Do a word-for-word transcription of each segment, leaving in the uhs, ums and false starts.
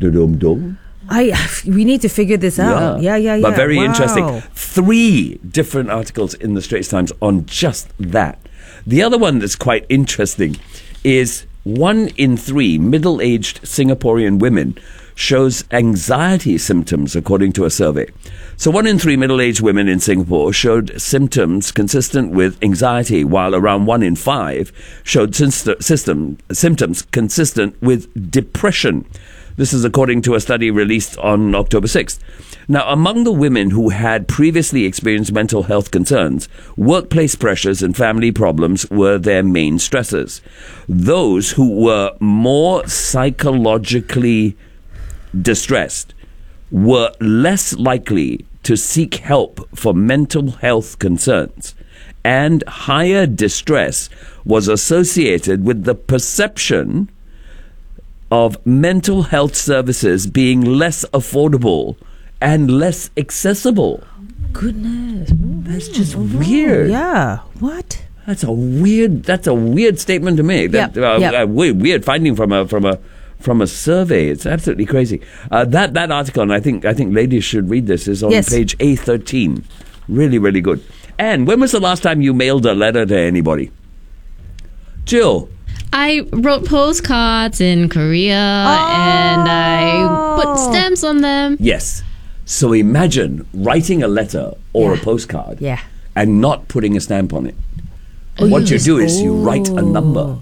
Dum-dum. I we need to figure this out. Yeah, yeah, yeah. But very wow. interesting. Three different articles in the Straits Times on just that. The other one that's quite interesting is one in three middle-aged Singaporean women shows anxiety symptoms, according to a survey. So one in three middle-aged women in Singapore showed symptoms consistent with anxiety, while around one in five showed system, symptoms consistent with depression. This is according to a study released on October sixth. Now, among the women who had previously experienced mental health concerns, workplace pressures and family problems were their main stressors. Those who were more psychologically distressed were less likely to seek help for mental health concerns, and higher distress was associated with the perception of mental health services being less affordable and less accessible. Goodness, that's just weird. Yeah, what? That's a weird. That's a weird statement to make. That, yep. Uh, Yep. A weird, weird finding from a from a from a survey. It's absolutely crazy. Uh, that that article, and I think I think ladies should read this, is on yes. page A thirteen. Really, really good. And when was the last time you mailed a letter to anybody? Jill. I wrote postcards in Korea oh. and I put stamps on them. Yes. So imagine writing a letter or yeah. a postcard yeah. and not putting a stamp on it. Oh, what yes. you do is oh. you write a number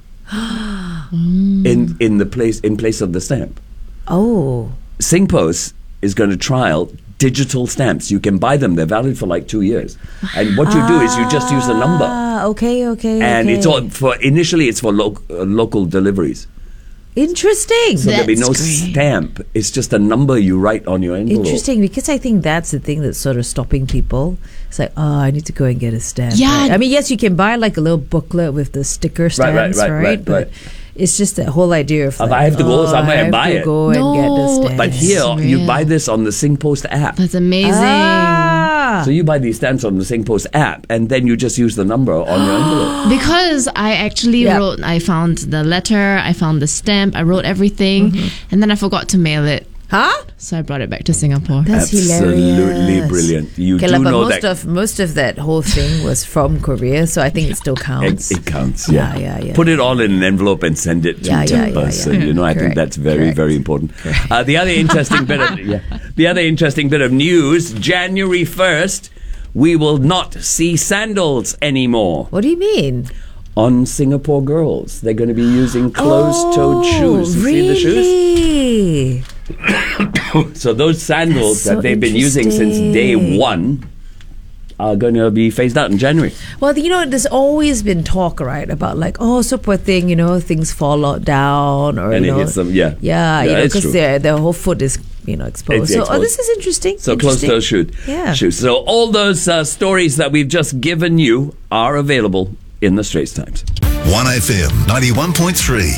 in in the place in place of the stamp. Oh. Singpost is going to trial digital stamps. You can buy them. They're valid for like two years. And what you do is you just use a number. Ah, okay, okay, And okay. it's all for initially it's for lo- uh, local deliveries. Interesting. So there'll be no That's great. stamp. It's just a number you write on your envelope. Interesting, because I think that's the thing that's sort of stopping people. It's like, oh, I need to go and get a stamp. Yeah. Right? I mean, yes, you can buy like a little booklet with the sticker stamps, right, right, right, right, But right. it's just the whole idea of like, I have to go oh, somewhere I and have buy to it. go and get the No, stamp. But here, That's you real. buy this on the Singpost app. That's amazing. Ah. So you buy these stamps on the Singpost app, and then you just use the number on your envelope. Because I actually Yep. wrote, I found the letter, I found the stamp, I wrote everything, and then I forgot to mail it. Huh? So I brought it back to Singapore. That's Absolutely hilarious. brilliant. You Okay, do like, but know most that of most of that whole thing was from Korea, so I think it still it, counts. it counts. Yeah, Yeah, yeah, yeah. Put it all in an envelope and send it to Yeah, the yeah, yeah, person. yeah. You know, I think Correct, that's very, correct. very important. Uh, the other interesting bit of yeah, the other interesting bit of news: January first, we will not see sandals anymore What do you mean? on Singapore girls. They're going to be using closed-toed shoes. You really? see the shoes? So those sandals That's so that they've been using since day interesting. one are going to be phased out in January. Well, you know, there's always been talk, right, about like, oh, so poor thing, you know, things fall out down, or And you it know, hits them, yeah. yeah, you Yeah, know, it's because true. their their whole foot is, you know, exposed. It's So, oh, exposed. this is interesting. So interesting. close-toed shoes. Yeah. shoes. So all those uh, stories that we've just given you are available in the Straits Times. one F M ninety-one point three.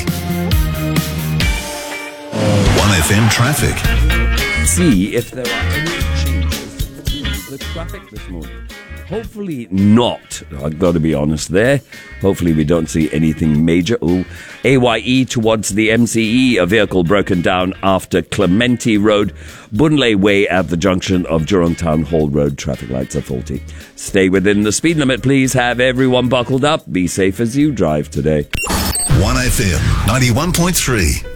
one F M traffic. See if there are any changes to the traffic this morning. Hopefully not. I've got to be honest there. Hopefully we don't see anything major. Ooh. A Y E towards the M C E, a vehicle broken down after Clementi Road, Boon Lay Way at the junction of Jurong Town Hall Road. Traffic lights are faulty. Stay within the speed limit, please. Have everyone buckled up. Be safe as you drive today. one F M ninety-one point three.